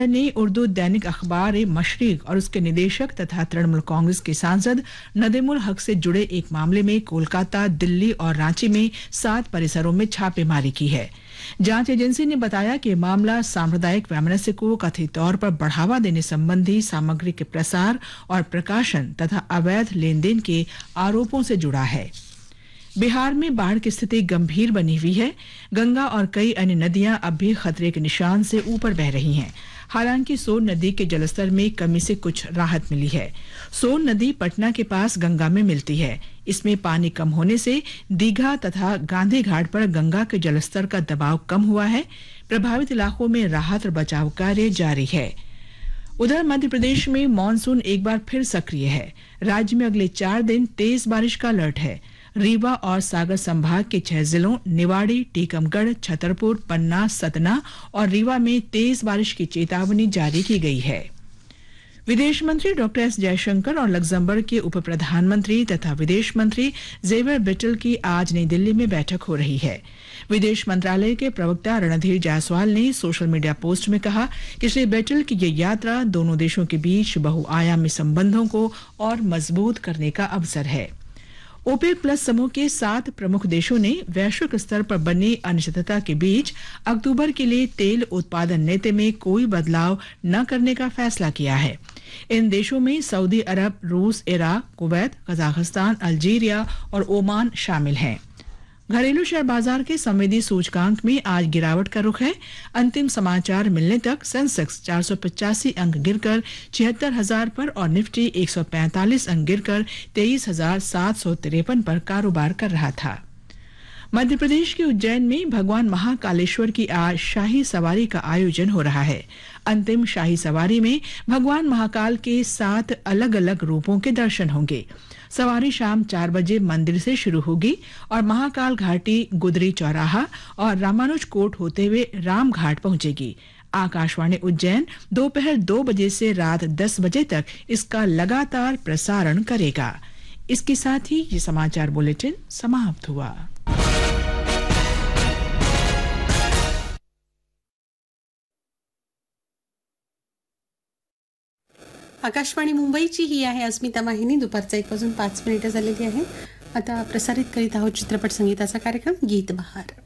ने उर्दू दैनिक अखबार ए मशरिक और उसके निदेशक तथा तृणमूल कांग्रेस के सांसद नदीमुल हक से जुड़े एक मामले में कोलकाता, दिल्ली और रांची में 7 परिसरों में छापेमारी की है। जांच एजेंसी ने बताया कि मामला सांप्रदायिक वैमनस्य को कथित तौर पर बढ़ावा देने संबंधी सामग्री के प्रसार और प्रकाशन तथा अवैध लेनदेन के आरोपों से जुड़ा है। बिहार में बाढ़ की स्थिति गंभीर बनी हुई है। गंगा और कई अन्य नदियां अब भी खतरे के निशान से ऊपर बह रही हैं। हालांकि सोन नदी के जलस्तर में कमी से कुछ राहत मिली है। सोन नदी पटना के पास गंगा में मिलती है। इसमें पानी कम होने से दीघा तथा गांधी घाट पर गंगा के जलस्तर का दबाव कम हुआ है। प्रभावित इलाकों में राहत और बचाव कार्य जारी है। उधर मध्य प्रदेश में मानसून एक बार फिर सक्रिय है। राज्य में अगले 4 दिन तेज बारिश का अलर्ट है। रीवा और सागर संभाग के 6 जिलों निवाड़ी, टीकमगढ़, छतरपुर, पन्ना, सतना और रीवा में तेज बारिश की चेतावनी जारी की गई है। विदेश मंत्री डॉक्टर एस जयशंकर और लग्जमबर्ग के उप प्रधानमंत्री तथा विदेश मंत्री जेवियर बेटल की आज नई दिल्ली में बैठक हो रही है। विदेश मंत्रालय के प्रवक्ता रणधीर जायसवाल ने सोशल मीडिया पोस्ट में कहा कि श्री बेटल की ये यात्रा दोनों देशों के बीच बहुआयामी संबंधों को और मजबूत करने का अवसर है। ओपेक प्लस समूह के 7 प्रमुख देशों ने वैश्विक स्तर पर बनी अनिश्चितता के बीच अक्टूबर के लिए तेल उत्पादन नीति में कोई बदलाव न करने का फैसला किया है। इन देशों में सऊदी अरब, रूस, इराक, कुवैत, कजाकिस्तान, अल्जीरिया और ओमान शामिल हैं। घरेलू शेयर बाजार के संवेदी सूचकांक में आज गिरावट का रुख है। अंतिम समाचार मिलने तक सेंसेक्स 485 अंक गिरकर 76,000 पर और निफ्टी 145 अंक गिरकर 23,753 पर कारोबार कर रहा था। मध्य प्रदेश के उज्जैन में भगवान महाकालेश्वर की आज शाही सवारी का आयोजन हो रहा है। अंतिम शाही सवारी में भगवान महाकाल के 7 अलग-अलग रूपों के दर्शन होंगे। सवारी शाम 4 बजे मंदिर से शुरू होगी और महाकाल घाटी, गुदरी चौराहा और रामानुज कोट होते हुए राम घाट पहुंचेगी। आकाशवाणी उज्जैन दोपहर 2 बजे से रात 10 बजे तक इसका लगातार प्रसारण करेगा। इसके साथ ही ये समाचार बुलेटिन समाप्त हुआ। आकाशवाणी मुंबईची ही आहे अस्मिता वाहिनी। दुपारचा 1 वाजून 5 मिनिटं झालेली आहे। आता प्रसारित करीत आहोत चित्रपट संगीताचा कार्यक्रम गीत बहार।